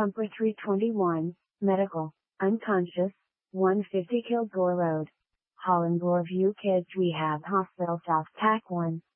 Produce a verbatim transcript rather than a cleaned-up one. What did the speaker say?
Pumper three twenty-one, medical, unconscious, one fifty Kilgore Road. Holland View Kids Rehab Hospital South Tack one.